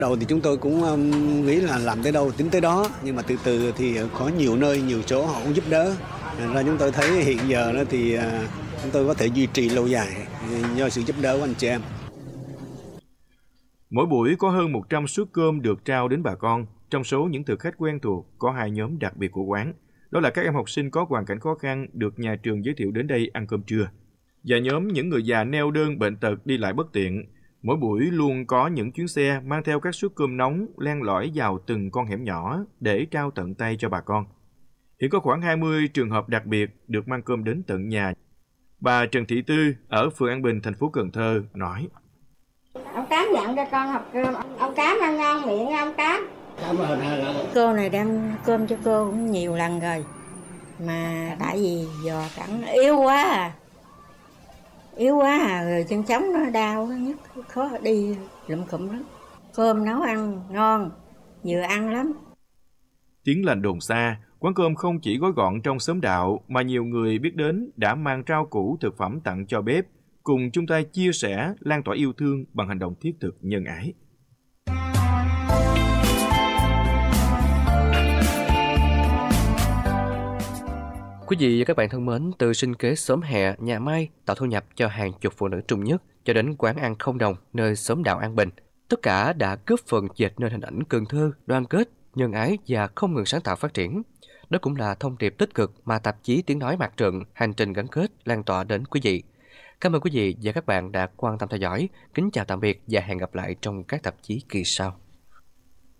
Đầu thì chúng tôi cũng nghĩ là làm tới đâu tính tới đó, nhưng mà từ từ thì có nhiều nơi, nhiều chỗ họ cũng giúp đỡ. Thành ra chúng tôi thấy hiện giờ đó thì chúng tôi có thể duy trì lâu dài do sự giúp đỡ của anh chị em. Mỗi buổi có hơn 100 suất cơm được trao đến bà con. Trong số những thực khách quen thuộc, có hai nhóm đặc biệt của quán. Đó là các em học sinh có hoàn cảnh khó khăn được nhà trường giới thiệu đến đây ăn cơm trưa. Và nhóm những người già neo đơn bệnh tật đi lại bất tiện. Mỗi buổi luôn có những chuyến xe mang theo các suất cơm nóng len lỏi vào từng con hẻm nhỏ để trao tận tay cho bà con. Hiện có khoảng 20 trường hợp đặc biệt được mang cơm đến tận nhà. Bà Trần Thị Tư ở phường An Bình, thành phố Cần Thơ nói: Ông Cám dặn cho con học cơm. Ông Cám ăn ngon miệng ông Cám. Cô này đem cơm cho cô cũng nhiều lần rồi. Mà tại vì giò cẳng yếu quá rồi chân trống nó đau nhất, khó đi lụm cụm lắm. Cơm nấu ăn ngon, vừa ăn lắm. Tiếng lành đồn xa, quán cơm không chỉ gói gọn trong xóm đạo mà nhiều người biết đến đã mang rau củ thực phẩm tặng cho bếp, cùng chung tay chia sẻ, lan tỏa yêu thương bằng hành động thiết thực nhân ái. Quý vị và các bạn thân mến, từ sinh kế xóm hè, nhà may tạo thu nhập cho hàng chục phụ nữ Trung Nhất cho đến quán ăn không đồng nơi xóm đạo An Bình, tất cả đã góp phần dệt nên hình ảnh Cần Thơ đoàn kết, nhân ái và không ngừng sáng tạo phát triển. Đó cũng là thông điệp tích cực mà tạp chí Tiếng nói Mặt trận hành trình gắn kết lan tỏa đến quý vị. Cảm ơn quý vị và các bạn đã quan tâm theo dõi. Kính chào tạm biệt và hẹn gặp lại trong các tạp chí kỳ sau.